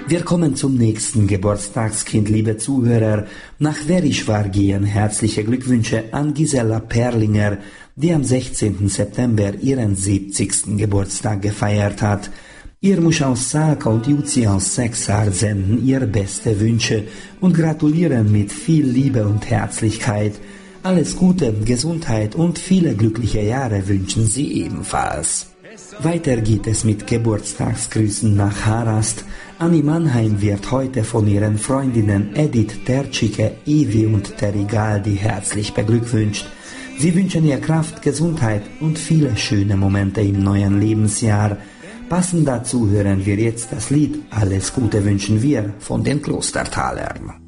Wir kommen zum nächsten Geburtstagskind, liebe Zuhörer. Nach Verischwar gehen herzliche Glückwünsche an Gisela Perlinger, die am 16. September ihren 70. Geburtstag gefeiert hat. Ihr Musch aus Salka und Juzi aus Sexart senden ihr beste Wünsche und gratulieren mit viel Liebe und Herzlichkeit. Alles Gute, Gesundheit und viele glückliche Jahre wünschen sie ebenfalls. Weiter geht es mit Geburtstagsgrüßen nach Harast. Anni Mannheim wird heute von ihren Freundinnen Edith Tertschike, Evi und Terry Galdi herzlich beglückwünscht. Sie wünschen ihr Kraft, Gesundheit und viele schöne Momente im neuen Lebensjahr. Passend dazu hören wir jetzt das Lied Alles Gute wünschen wir von den Klostertalern.